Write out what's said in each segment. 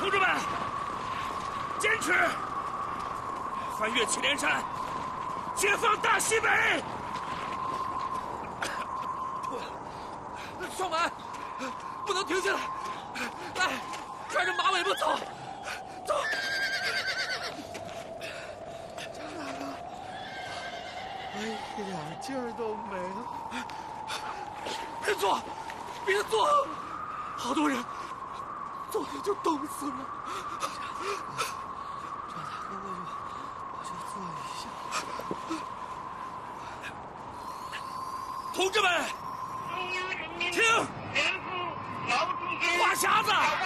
同志们，坚持！翻越祁连山，解放大西北！ 少满，不能停下来！来，拽着马尾巴走，走！ 张大哥，我一点劲儿都没了。 别坐，别坐！好多人昨天就冻死了。 张大哥，我就坐一下。 同志们，听！话匣子！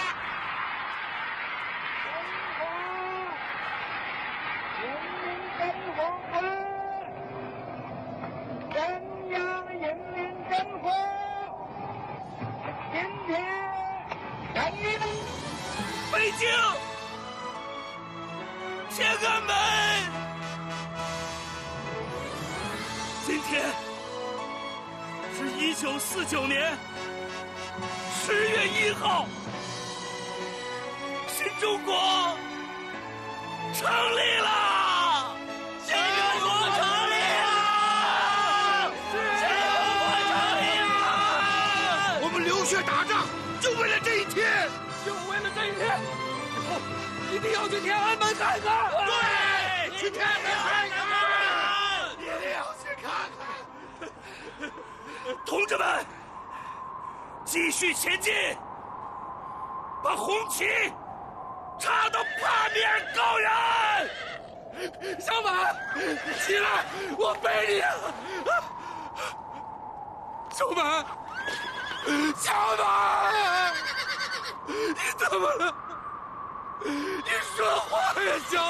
中央人民政府今天向你们北京天安门，今天是1949年10月1号，新中国成立了！新中国成立了！新中国成立了！ 我们流血打仗，就为了这一天， 就为了这一天，以后一定要去天安门看看。 对， 去天安门看看，一定要去看看。 同志们，继续前进，把红旗插到八面高原！ 小满，起来，我背你啊！小满，小满，你怎么了？你说话呀，小